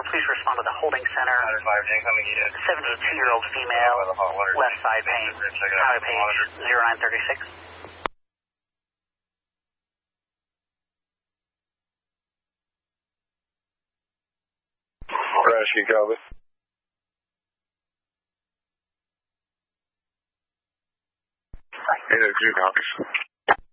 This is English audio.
please respond to the holding center. 72-year-old female, left side pain, highway page 0936. Rescue, copy. Hey, 2 copies.